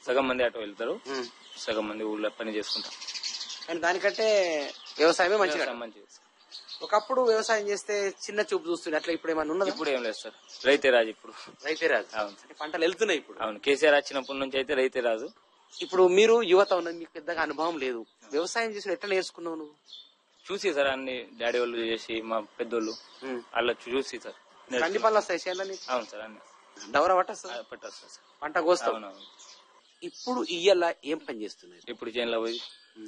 సగం మంది ఆటో వెళ్తారు, సగం మంది ఊళ్ళో పని చేసుకుంటారు. కానీ దానికంటే వ్యవసాయమే మంచిగా. మంచిది. ఒకప్పుడు వ్యవసాయం చేస్తే చిన్న చూపు చూస్తుండే, అట్లా ఇప్పుడు ఏమన్నా ఉన్నది? ఇప్పుడు ఏం లేదు సార్, రైతే రాజు. ఇప్పుడు రైతే రాజు. అవును, పంటలు వెళ్తున్నాయి ఇప్పుడు. అవును, కేసీఆర్ వచ్చినప్పటి నుంచి అయితే రైతే రాజు. ఇప్పుడు మీరు యువత ఉన్నది, మీకు పెద్దగా అనుభవం లేదు. వ్యవసాయం చేసి ఎట్లా నేర్చుకున్నావు నువ్వు? చూసి సార్, అన్ని డాడీ వాళ్ళు చేసి, మా పెద్దోళ్ళు అలా చూసి సార్. కంది పనులు వస్తాయి చేయాలని? అవును సార్, అన్ని డవరా పట్టొస్తా పట్టొస్తా సార్, పంట కోస్తావు. ఇప్పుడు ఇయ్యాల ఏం పని చేస్తున్నారు? ఇప్పుడు చేనులో పోయి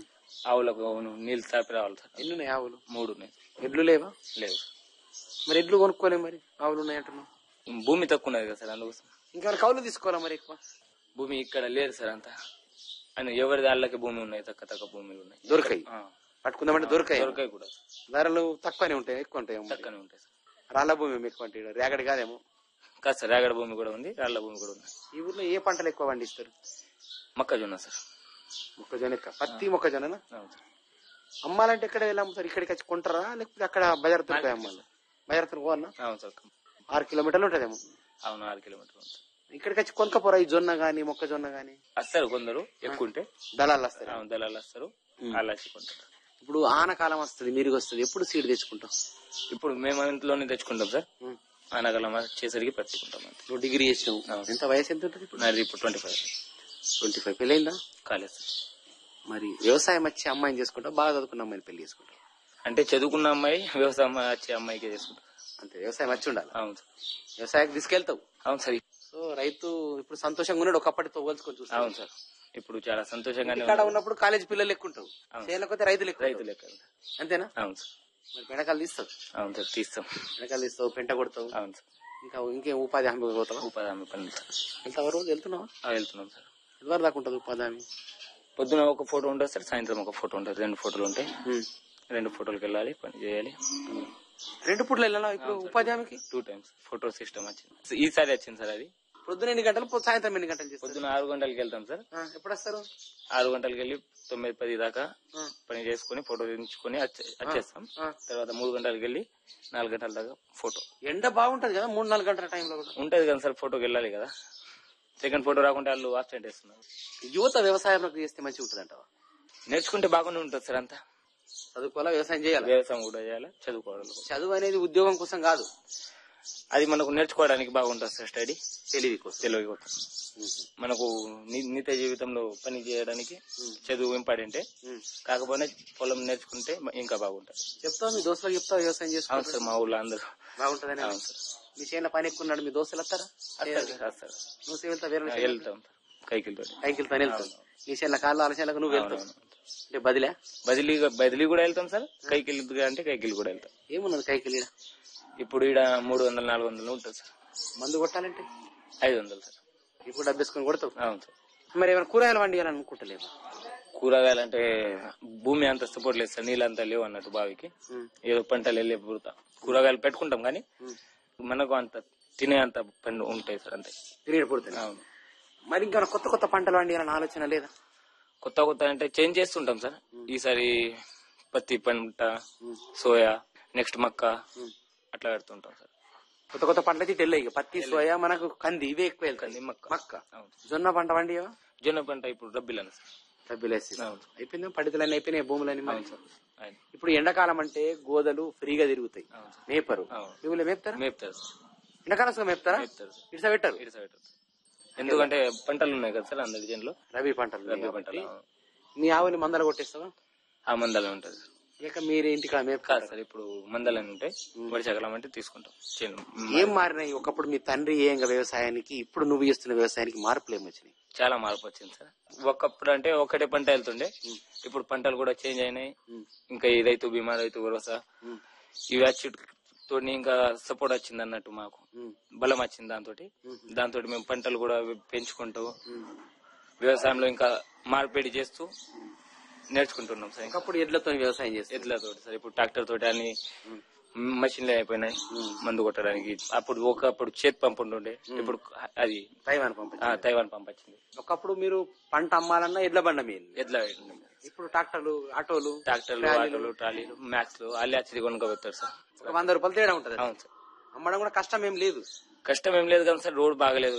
ఆవులకు నీళ్లు తాపి రావాలి సార్. ఎన్ని ఉన్నాయి ఆవులు? 3 ఉన్నాయి. ఎడ్లు లేవా? లేవు. మరి ఎడ్లు కొనుక్కోలే, మరి ఆవులు ఉన్నాయి అంటున్నావు. భూమి తక్కువ ఉన్నది కదా సార్, అందుకోసం. ఇంకా కౌలు తీసుకోవాలా మరి? ఎక్కువ భూమి ఇక్కడ లేదు సార్ అంతా, అని ఎవరి దాళ్ళకి భూమి ఉన్నాయి, తక్కువ భూములు ఉన్నాయి. దొరకాయి, పట్టుకుందామంటే దొరకాయి కూడా. ధరలు తక్కువనే ఉంటాయి, ఎక్కువ ఉంటాయి? తక్కువనే ఉంటాయి సార్. రాళ్ల భూమి ఎక్కువ అంటే రేగడి కాదేమో? కాదు సార్, రేగడి భూమి కూడా ఉంది, రాళ్ల భూమి కూడా ఉంది. ఈ ఊర్లో ఏ పంటలు ఎక్కువ పండిస్తారు? మొక్కజొన్న సార్. మొక్కజొన్న ఎక్కువ. పత్తి మొక్కజొన్న. అవును సార్. అమ్మాలంటే ఎక్కడ వెళ్ళి అమ్ముతారు? ఇక్కడికి వచ్చి కొంటారా, లేకపోతే అక్కడ బజార్ తరపు అమ్మాలి? బజార్ తరపు పోవన్నా? అవును సార్. 6 కిలోమీటర్లు ఉంటదేమో. అవును, 6 కిలోమీటర్లు ఉంటుంది. ఇక్కడికి వచ్చి కొనుక్కపోరా ఈ జొన్న గానీ మొక్కజొన్న గానీ? వస్తారు కొందరు, ఎక్కువ ఉంటే దళాలు వస్తారు. దళాలు వస్తారు, అలా కొంటారు. ఇప్పుడు ఆనకాలం వస్తుంది, మిరుగు వస్తుంది, ఎప్పుడు సీడ్ తెచ్చుకుంటాం? ఇప్పుడు మేము ఇంట్లోనే తెచ్చుకుంటాం సార్. ఆనకాలం చేసరికి పెట్టుకుంటాం. నువ్వు డిగ్రీ చేసినావు, ఎంత వయసు ఎంత ఉంటుంది ఇప్పుడు? నాది ఇప్పుడు 25. 25. పెళ్ళైందా? కాలేదు సార్. మరి వ్యవసాయం వచ్చే అమ్మాయిని చేసుకుంటా, బాగా చదువుకున్న అమ్మాయిని పెళ్లి చేసుకుంటా? అంటే చదువుకున్న అమ్మాయి వ్యవసాయం వచ్చే అమ్మాయికి చేసుకుంటాం. అంతే, వ్యవసాయం వచ్చి ఉండాలి. అవును సార్. వ్యవసాయానికి తీసుకెళ్తావు? అవును సార్. సో రైతు ఇప్పుడు సంతోషంగా ఉన్నాడు ఒకప్పటితో పోల్చుకొని చూస్తా? అవును సార్, ఇప్పుడు చాలా సంతోషంగానే. ఇక్కడ ఉన్నప్పుడు కాలేజ్ పిల్లలు ఎక్కుంటావు, చేయలేకపోతే రైతు లెక్క. అంతేనా? అవును సార్. మరి పెండకాలు తీస్తావు? అవును సార్, తీస్తాం. పెండకాలు తీస్తావు, పెంట కొడతావు. అవును సార్. ఇంకేం ఉపాధి హామీ పోతావా? ఉపాధి హామీ పని సార్. వెళ్తావా? రోజు వెళ్తున్నావా? వెళ్తున్నాం సార్. ఎంతవరకు దాకా ఉంటుంది ఉపాధి హామీ? పొద్దున ఒక ఫోటో ఉంటుంది సార్, సాయంత్రం ఒక ఫోటో ఉంటుంది. 2 ఫోటోలు ఉంటాయి. 2 ఫోటోలకు వెళ్ళాలి, పని చేయాలి. 2 పూటలు వెళ్ళాలా ఇప్పుడు ఉపాధి హామీకి? 2 times ఫోటో సిస్టమ్ వచ్చింది. ఈసారి వచ్చింది సార్. అది పొద్దున ఎన్ని గంటలు, సాయంత్రం ఎన్ని గంటలు చేస్తారు? పొద్దున 6 గంటలకు వెళ్తాం సార్. ఎప్పుడు వస్తారు? 6 గంటలకు వెళ్ళి 9-10 దాకా పని చేసుకుని ఫోటో దించుకొని వచ్చేస్తాం. తర్వాత 3 గంటలకు వెళ్ళి 4 గంటల దాకా ఫోటో. ఎండ బాగుంటది కదా 3-4 గంటల టైంలో కూడా? ఉంటది కదా సార్, ఫోటోకి వెళ్ళాలి కదా. సెకండ్ ఫోటో రాకుంటే వాళ్ళు ఆబ్సెంట్ వేస్తున్నారు. యువత వ్యవసాయం చేస్తే మంచిగా ఉంటుంది అంటావా? నేర్చుకుంటే బాగానే ఉంటుంది సార్. అంతా చదువుకోవాలా, వ్యవసాయం చేయాలి, వ్యవసాయం కూడా చేయాలి, చదువుకోవాలి. చదువు అనేది ఉద్యోగం కోసం కాదు, అది మనకు నేర్చుకోవడానికి బాగుంటుంది సార్. స్టడీ తెలివి కోసం. మనకు నిత్య జీవితంలో పని చేయడానికి చదువు ఇంపార్టెంటే, కాకపోతే పొలం నేర్చుకుంటే ఇంకా బాగుంటది. చెప్తావు మీ దోస్తులకు చెప్తావు వ్యవసాయం చేసుకోవాలి సార్? మా ఊళ్ళో అందరూ బాగుంటదని. అవును సార్. మీ చేనులో పని ఎక్కువ ఉన్నాడు, మీ దోస్తులు వస్తారా? నువ్వు వెళ్తాం కైకిలతో వెళ్తావు. మీ చేనుల కాళ్ళు ఆలచేలకు నువ్వు వెళ్తావు అంటే బదిలీ కూడా వెళ్తాం సార్. కైకిలి అంటే కైకిలి కూడా వెళ్తాం. ఏమున్నది కైకిలి? ఇప్పుడు ఈడ 300-400 ఉంటుంది సార్. మందు కొట్టాలంటే 500 సార్. ఇప్పుడు డబ్బేసుకొని కొడతావు? అవును సార్. మరి ఏమైనా కూరగాయలు వండియాలని అనుకుంటలేవు? కూరగాయలంటే భూమి అంత సపోర్ట్ లేదు సార్, నీళ్ళంతా లేవు అన్నట్టు బావికి. ఏదో పంటలు వెళ్ళే పుడతా కూరగాయలు పెట్టుకుంటాం కానీ మనకు అంత తినే అంత పండు ఉంటాయి సార్, అంతే తినే పుడుతుంది. అవును. మరి ఇంకా కొత్త పంటలు వండియాలని ఆలోచన లేదా? కొత్త అంటే చేంజ్ చేస్తుంటాం సార్. ఈసారి పత్తి పంట, సోయా, నెక్స్ట్ మక్క అట్లా పెడుతుంటాం సార్. కొత్త పంటలు అయితే వెళ్ళాయి. పత్తి, సోయా, మనకు కంది ఇవే ఎక్కువ వెళ్తాయి. మక్క, జొన్న పంట వండియవా? జొన్న పంట ఇప్పుడు రబ్బీలను సార్. రబ్బీలేసి అయిపోయింది. పడితలన్నీ అయిపోయినాయి, భూములని. ఇప్పుడు ఎండాకాలం అంటే గోదలు ఫ్రీగా తిరుగుతాయి, మేపరు. నువ్వులే మేపుతారా? మేపుతారు. ఎండాకాలం మేపుతారా? ఇడిసా పెట్టారు. ఎందుకంటే పంటలు ఉన్నాయి కదా సార్ అందరి జన్లో. రబీ పంటలు. మీ ఆవుని మందలు కొట్టేస్తావా? ఆ మందలే ఉంటది. ఇక మీరు ఇంటికి కాదు సార్, ఇప్పుడు మందలని ఉంటాయి, వర్షాకాలం అంటే తీసుకుంటాం. ఏం మారినాయి? ఒకప్పుడు మీ తండ్రి ఏంగా వ్యవసాయానికి, ఇప్పుడు నువ్వు చేస్తున్న వ్యవసాయానికి మార్పులు ఏమొచ్చినాయి? చాలా మార్పు వచ్చింది సార్. ఒకప్పుడు అంటే ఒకటే పంట వెళ్తుండే, ఇప్పుడు పంటలు కూడా చేంజ్ అయినాయి. ఇంకా ఈ రైతు బీమా, రైతు భరోసా ఇవి వచ్చి తోటి ఇంకా సపోర్ట్ వచ్చింది అన్నట్టు, మాకు బలం వచ్చింది. దాంతో మేము పంటలు కూడా పెంచుకుంటూ వ్యవసాయంలో ఇంకా మార్పిడి చేస్తూ నేర్చుకుంటున్నాం సార్. అప్పుడు ఎడ్లతో వ్యవసాయం చేస్తాం. ఎడ్లతో సార్. ఇప్పుడు ట్రాక్టర్ తోటి అన్ని మషిన్లు అయిపోయినాయి మందు కొట్టడానికి. ఒకప్పుడు చేతి పంపు ఉంటుండే, ఇప్పుడు అది తైవాన్ పంప్ వచ్చింది. ఒకప్పుడు మీరు పంట అమ్మాలన్నా ఎడ్ల బండ మీద, ఇప్పుడు ట్రాక్టర్లు, ఆటోలు, ట్రాలీలు, మ్యాక్స్ అల్లి వచ్చి కొనుక్కోబెడతారు సార్. 100 రూపాయలు తేడా ఉంటది. అవును సార్. అమ్మడం కూడా కష్టం ఏం లేదు. కష్టం ఏం లేదు కదా సార్, రోడ్ బాగలేదు కదా.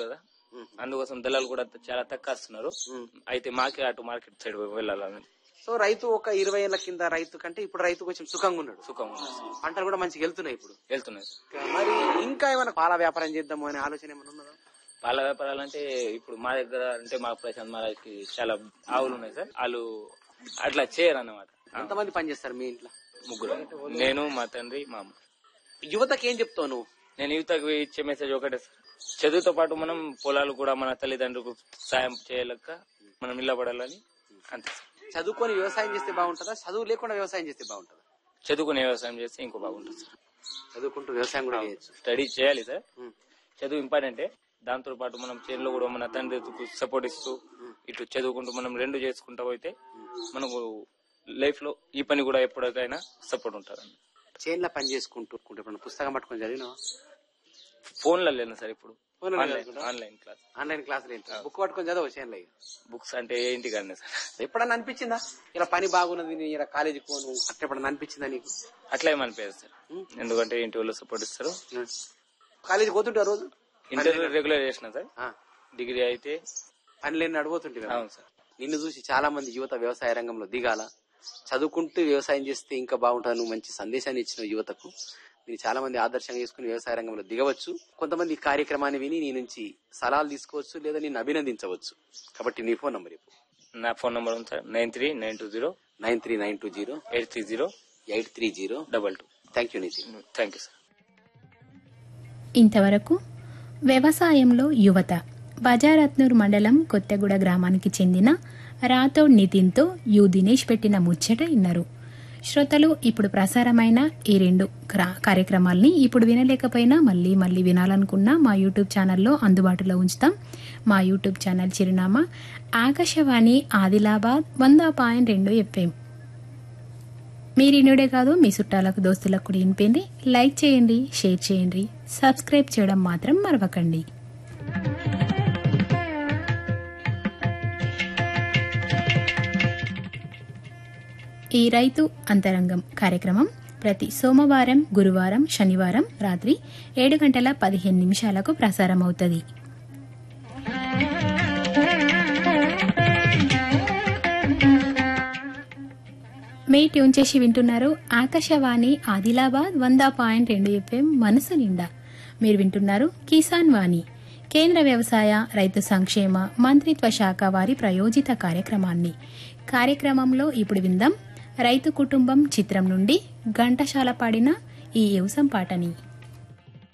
అందుకోసం దళాలు కూడా చాలా తక్కువ వస్తున్నారు. అయితే మాకే అటు మార్కెట్ సైడ్ వెళ్ళాలని. సో రైతు ఒక 20 ఏళ్ల కింద రైతు కంటే ఇప్పుడు రైతు కొంచెం సుఖంగా ఉన్నాడు. పంటలు కూడా మంచిగా వెళ్తున్నాయి ఇప్పుడు. మరి ఇంకా ఏమైనా పాల వ్యాపారం చేద్దాము అనే ఆలోచన ఏమైనా ఉన్నదా? పాల వ్యాపారాలు అంటే ఇప్పుడు మా దగ్గర అంటే మా ప్రశాంత్ మహారాజ్కి చాలా ఆవులు ఉన్నాయి సార్. వాళ్ళు అట్లా చేయరు అన్నమాట. ఎంతమంది పని చేస్తారు మీ ఇంట్లో? 3, నేను, మా తండ్రి, మా అమ్మ. యువతకి ఏం చెప్తావు నువ్వు? నేను యువతకు ఇచ్చే మెసేజ్ ఒకటే సార్, చదువుతో పాటు మనం పొలాలు కూడా మన తల్లిదండ్రులకు సాయం చేయలేక మనం నిలబడాలని అంతే సార్. చదువుకొని వ్యవసాయం చేస్తే బాగుంటుందా, చదువు లేకుండా వ్యవసాయం చేస్తే బాగుంటుందా? చదువుకునే వ్యవసాయం చేస్తే ఇంకో బాగుంటుంది సార్. చదువుకుంటూ వ్యవసాయం కూడా చేయొచ్చు. స్టడీ చేయాలి సార్. చదువు ఇంపార్టెంటే. దాంతో పాటు మనం చేనులో కూడా మన తండ్రికి సపోర్ట్ ఇస్తూ ఇటు చదువుకుంటూ మనం 2 చేసుకుంటా పోతే మనకు లైఫ్ లో ఈ పని కూడా ఎప్పటికైనా సపోర్ట్ ఉంటుంది. చేనులో పని చేసుకుంటూ పుస్తకం పట్టుకొని చదివినా? ఫోన్లో లేదు సార్ ఇప్పుడు. ఆన్లైన్ క్లాసులు బుక్ పట్టుకొని చదవ చేనులో? బుక్స్ అంటే ఇంటికాడనే సార్. ఎప్పుడన్నా అనిపించిందా ఇలా పని బాగున్నది ఇలా కాలేజీకి పోను అట్లా ఎప్పుడన్నా అనిపించిందా నీకు? అట్లా ఏమనిపించదు సార్, ఎందుకంటే ఇంటి వాళ్ళు సపోర్ట్ ఇస్తారు. కాలేజీకి పోతుంటా రోజు? ఇంటర్వ్యూ రెగ్యులర్ చేసిన సార్. డిగ్రీ అయితే పని లేని అడిపోతుంటే. అవును సార్. నిన్ను చూసి చాలా మంది యువత వ్యవసాయ రంగంలో దిగాల, చదువుకుంటూ వ్యవసాయం చేస్తే ఇంకా బాగుంటుంది. నువ్వు మంచి సందేశాన్ని ఇచ్చిన యువతకు. నేను చాలా మంది ఆదర్శంగా చేసుకుని వ్యవసాయ రంగంలో దిగవచ్చు. కొంతమంది ఈ కార్యక్రమాన్ని విని నీ నుంచి సలహాలు తీసుకోవచ్చు లేదా నిన్ను అభినందించవచ్చు. కాబట్టి నీ ఫోన్ నంబర్ చెప్పు. నా ఫోన్ నంబర్ ఉంది sir 93920830 830. Thank you Nitin. Thank you sir. ఇంతవరకు వ్యవసాయంలో యువత బజారత్నూర్ మండలం కొత్తగూడ గ్రామానికి చెందిన రాథోడ్ నితిన్తో యు దినేష్ పెట్టిన ముచ్చట విన్నారు. శ్రోతలు, ఇప్పుడు ప్రసారమైన ఈ 2 కార్యక్రమాల్ని ఇప్పుడు వినలేకపోయినా మళ్ళీ వినాలనుకున్నా మా యూట్యూబ్ ఛానల్లో అందుబాటులో ఉంచుతాం. మా యూట్యూబ్ ఛానల్ చిరునామా ఆకాశవాణి ఆదిలాబాద్ 100.2 FM. మీరినుడే కాదు, మీ చుట్టాలకు దోస్తులకు కూడా వినిపోయింది. లైక్ చేయండి, షేర్ చేయండి, సబ్స్క్రైబ్ చేయడం మాత్రం మరవకండి. ఈ రైతు అంతరంగం కార్యక్రమం ప్రతి సోమవారం, గురువారం, శనివారం రాత్రి 7:15 ప్రసారమవుతుంది. మీ ట్యూన్ చేసి వింటున్నారు ఆకాశవాణి ఆదిలాబాద్ 100.2 FM మనసు నిండా. మీరు వింటున్నారు కిసాన్ వాణి, కేంద్ర వ్యవసాయ రైతు సంక్షేమ మంత్రిత్వ శాఖ వారి ప్రయోజిత కార్యక్రమాన్ని. కార్యక్రమంలో ఇప్పుడు విందాం రైతు కుటుంబం చిత్రం నుండి ఘంటసాల పాడిన ఈ వ్యవసాయం పాటని.